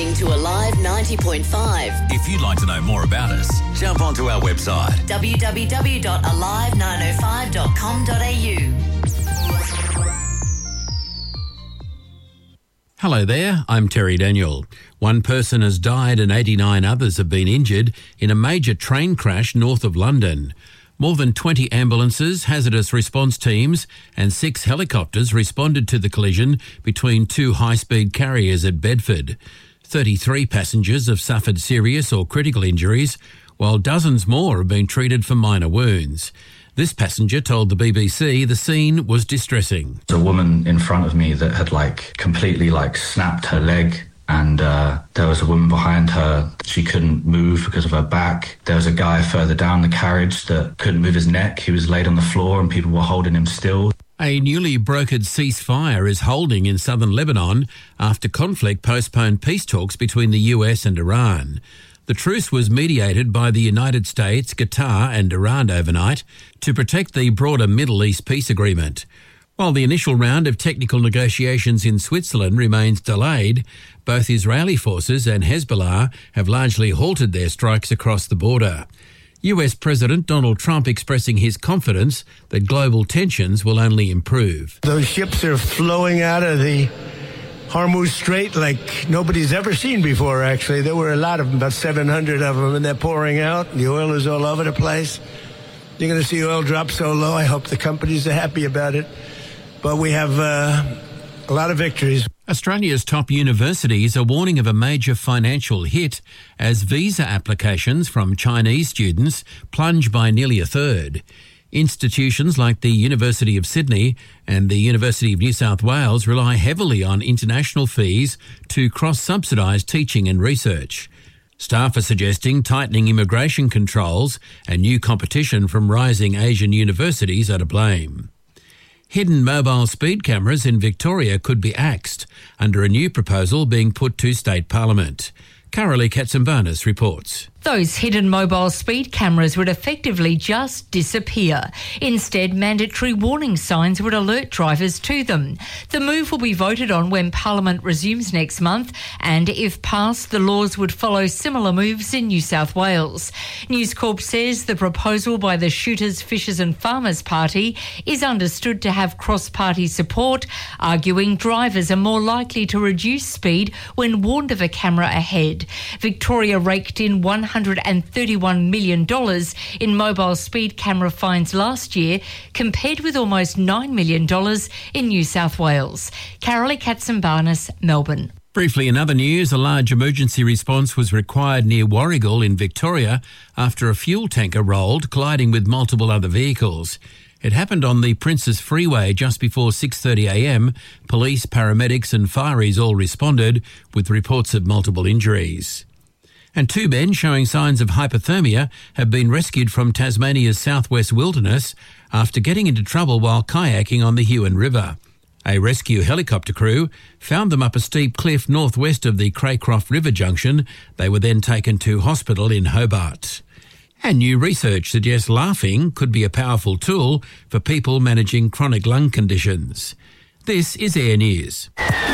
listening to Alive 90.5. If you'd like to know more about us, jump onto our website www.alive905.com.au. Hello there, I'm Terry Daniel. One person has died and 89 others have been injured in a major train crash north of London. More than 20 ambulances, hazardous response teams and 6 helicopters responded to the collision between 2 high-speed carriers at Bedford. 33 passengers have suffered serious or critical injuries, while dozens more have been treated for minor wounds. This passenger told the BBC the scene was distressing. There's a woman in front of me that had completely snapped her leg, and there was a woman behind her. She couldn't move because of her back. There was a guy further down the carriage that couldn't move his neck. He was laid on the floor and people were holding him still. A newly brokered ceasefire is holding in southern Lebanon after conflict postponed peace talks between the US and Iran. The truce was mediated by the United States, Qatar and Iran overnight to protect the broader Middle East peace agreement. While the initial round of technical negotiations in Switzerland remains delayed, both Israeli forces and Hezbollah have largely halted their strikes across the border. US President Donald Trump expressing his confidence that global tensions will only improve. Those ships are flowing out of the Hormuz Strait like nobody's ever seen before, actually. There were a lot of them, about 700 of them, and they're pouring out. The oil is all over the place. You're going to see oil drop so low. I hope the companies are happy about it. But we have a lot of victories. Australia's top universities are warning of a major financial hit as visa applications from Chinese students plunge by nearly a third. Institutions like the University of Sydney and the University of New South Wales rely heavily on international fees to cross-subsidise teaching and research. Staff are suggesting tightening immigration controls and new competition from rising Asian universities are to blame. Hidden mobile speed cameras in Victoria could be axed under a new proposal being put to State Parliament. Carolee Katsimbanis reports. Those hidden mobile speed cameras would effectively just disappear. Instead, mandatory warning signs would alert drivers to them. The move will be voted on when Parliament resumes next month, and if passed, the laws would follow similar moves in New South Wales. News Corp says the proposal by the Shooters, Fishers and Farmers Party is understood to have cross-party support, arguing drivers are more likely to reduce speed when warned of a camera ahead. Victoria raked in $131 million in mobile speed camera fines last year, compared with almost $9 million in New South Wales. Carolee Katsimbanis, Melbourne. Briefly, in other news, a large emergency response was required near Warragul in Victoria after a fuel tanker rolled, colliding with multiple other vehicles. It happened on the Princes Freeway just before 6:30am. Police, paramedics and fireys all responded with reports of multiple injuries. And 2 men showing signs of hypothermia have been rescued from Tasmania's southwest wilderness after getting into trouble while kayaking on the Huon River. A rescue helicopter crew found them up a steep cliff northwest of the Craycroft River junction. They were then taken to hospital in Hobart. And new research suggests laughing could be a powerful tool for people managing chronic lung conditions. This is Air News.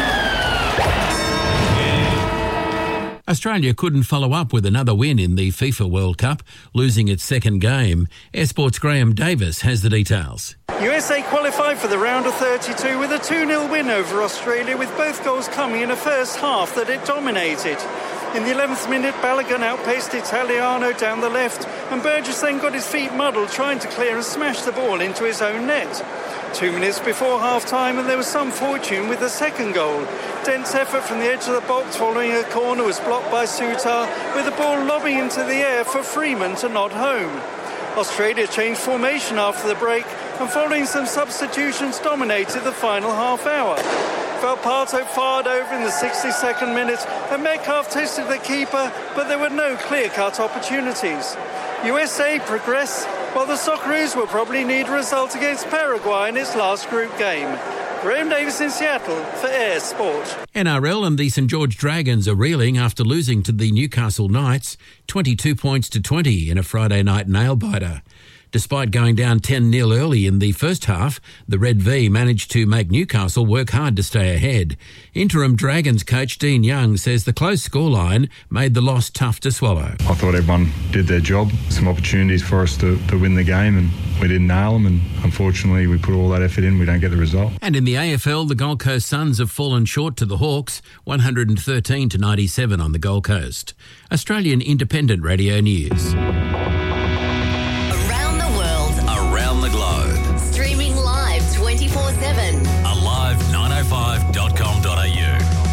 Australia couldn't follow up with another win in the FIFA World Cup, losing its second game. Air Sport's Graham Davis has the details. USA qualified for the round of 32 with a 2-0 win over Australia, with both goals coming in a first half that it dominated. In the 11th minute, Balogun outpaced Italiano down the left, and Burgess then got his feet muddled trying to clear and smash the ball into his own net. 2 minutes before half-time, and there was some fortune with the second goal. Dent's effort from the edge of the box following a corner was blocked by Sutar, with the ball lobbing into the air for Freeman to nod home. Australia changed formation after the break, and following some substitutions dominated the final half hour. Valparto fired over in the 62nd minute, and Metcalf tested the keeper, but there were no clear-cut opportunities. USA progress, while the Socceroos will probably need a result against Paraguay in its last group game. Graham Davis in Seattle for Air Sport. NRL and the St George Dragons are reeling after losing to the Newcastle Knights 22 points to 20 in a Friday night nail-biter. Despite going down 10-0 early in the first half, the Red V managed to make Newcastle work hard to stay ahead. Interim Dragons coach Dean Young says the close scoreline made the loss tough to swallow. I thought everyone did their job. Some opportunities for us to win the game and we didn't nail them, and unfortunately we put all that effort in, we don't get the result. And in the AFL, the Gold Coast Suns have fallen short to the Hawks, 113-97 on the Gold Coast. Australian Independent Radio News. Around the world, Around the globe. streaming live 24/7. Alive905.com.au.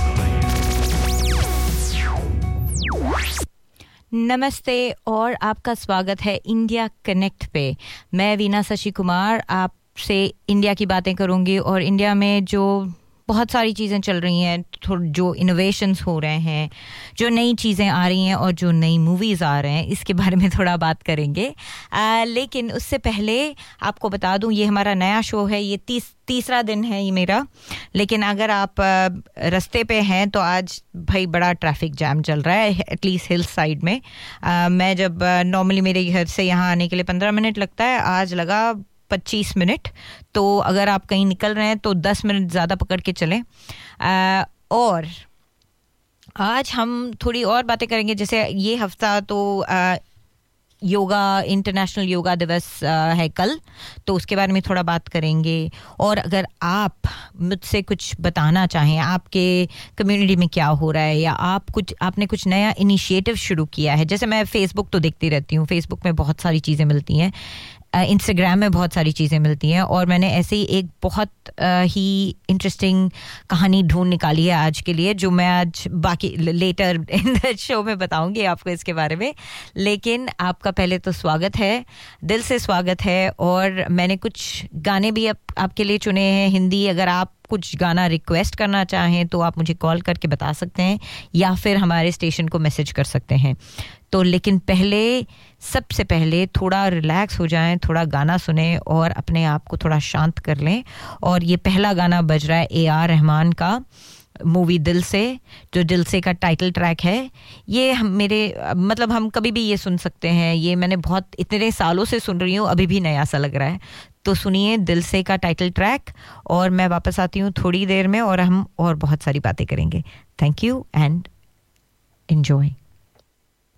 नमस्ते और आपका स्वागत है India connect पे। मैं वीना शशि कुमार आपसे India की बातें करूंगी और इंडिया में जो बहुत सारी चीज़ें चल रही हैं, जो इनोवेशंस हो रहे हैं, जो नई चीज़ें आ रही हैं और जो नई मूवीज़ आ रहे हैं, इसके बारे में थोड़ा बात करेंगे। लेकिन उससे पहले आपको बता दूं, ये हमारा नया शो है, ये तीसरा दिन है ये मेरा। लेकिन अगर आप रास्ते पे हैं तो आज भाई बड़ा ट्रैफिक जैम चल रहा है, एटलीस्ट हिल साइड में। मैं जब नॉर्मली मेरे घर से यहाँ आने के लिए 15 मिनट लगता है, आज लगा 25 मिनट। तो अगर आप कहीं निकल रहे हैं तो 10 मिनट ज़्यादा पकड़ के चलें। और आज हम थोड़ी और बातें करेंगे। जैसे ये हफ्ता तो योगा, इंटरनेशनल योगा दिवस है कल, तो उसके बारे में थोड़ा बात करेंगे। और अगर आप मुझसे कुछ बताना चाहें, आपके कम्युनिटी में क्या हो रहा है, या आपने कुछ नया इनिशिएटिव शुरू किया है। जैसे मैं फेसबुक तो देखती रहती हूँ, फेसबुक में बहुत सारी चीज़ें मिलती हैं, इंस्टाग्राम में बहुत सारी चीज़ें मिलती हैं, और मैंने ऐसे ही एक बहुत ही इंटरेस्टिंग कहानी ढूंढ निकाली है आज के लिए, जो मैं आज बाकी लेटर इन द शो में बताऊंगी आपको इसके बारे में। लेकिन आपका पहले तो स्वागत है, दिल से स्वागत है। और मैंने कुछ गाने भी आपके लिए चुने हैं हिंदी। अगर आप कुछ गाना रिक्वेस्ट करना चाहें तो आप मुझे कॉल करके बता सकते हैं, या फिर हमारे स्टेशन को मैसेज कर सकते हैं। तो लेकिन सबसे पहले थोड़ा रिलैक्स हो जाएं, थोड़ा गाना सुने और अपने आप को थोड़ा शांत कर लें। और ये पहला गाना बज रहा है A.R. रहमान का, मूवी दिल से, जो दिल से का टाइटल ट्रैक है। ये हम कभी भी ये सुन सकते हैं, ये मैंने बहुत इतने सालों से सुन रही हूँ, अभी भी नया सा लग रहा है। तो सुनिए दिल से का टाइटल ट्रैक, और मैं वापस आती हूँ थोड़ी देर में और हम और बहुत सारी बातें करेंगे। Thank you and enjoy.